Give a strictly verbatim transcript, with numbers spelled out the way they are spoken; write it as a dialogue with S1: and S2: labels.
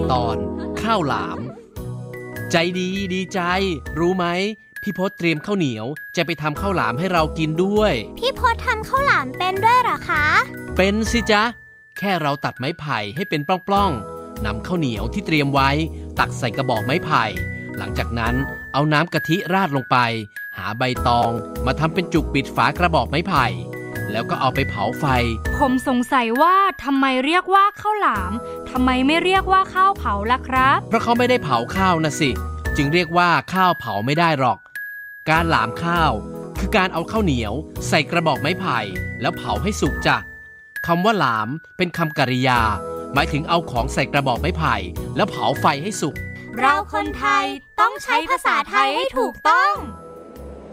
S1: ตอนข้าวหลามใจดีดีใจรู้ไหมพี่พศเตรียมข้าวเหนียวจะไปทำข้าวหลามให้เรากินด้วย
S2: พี่พศทำข้าวหลามเป็นด้วยเหรอคะ
S1: เป็นสิจ๊ะแค่เราตัดไม้ไผ่ให้เป็นปล้องๆนำข้าวเหนียวที่เตรียมไว้ตักใส่กระบอกไม้ไผ่หลังจากนั้นเอาน้ำกะทิราดลงไปหาใบตองมาทำเป็นจุกปิดฝากระบอกไม้ไผ่แล้วก็เอาไปเผาไฟ
S3: ผมสงสัยว่าทำไมเรียกว่าข้าวหลามทำไมไม่เรียกว่าข้าวเผาล่ะครับ
S1: เพราะเขาไม่ได้เผาข้าวนะสิจึงเรียกว่าข้าวเผาไม่ได้หรอกการหลามข้าวคือการเอาข้าวเหนียวใส่กระบอกไม้ไผ่แล้วเผาให้สุกจ้ะคำว่าหลามเป็นคำกริยาหมายถึงเอาของใส่กระบอกไม้ไผ่แล้วเผาไฟให้สุก
S2: เราคนไทยต้องใช้ภาษาไทยให้ถูกต้อง